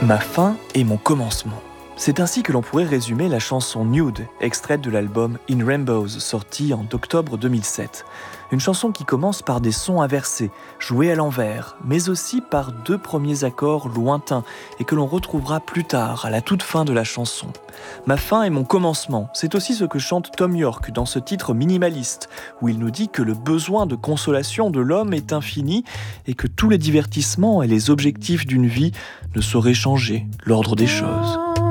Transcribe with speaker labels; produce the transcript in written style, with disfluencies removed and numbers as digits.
Speaker 1: Ma fin est mon commencement. C'est ainsi que l'on pourrait résumer la chanson Nude, extraite de l'album In Rainbows, sorti en octobre 2007. Une chanson qui commence par des sons inversés, joués à l'envers, mais aussi par deux premiers accords lointains et que l'on retrouvera plus tard, à la toute fin de la chanson. Ma fin est mon commencement, c'est aussi ce que chante Thom Yorke dans ce titre minimaliste, où il nous dit que le besoin de consolation de l'homme est infini et que tous les divertissements et les objectifs d'une vie ne sauraient changer l'ordre des choses.